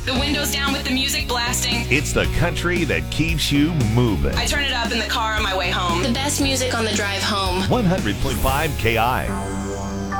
The windows down with the music blasting. It's the country that keeps you moving. I turn it up in the car on my way home. The best music on the drive home. 100.5 KI.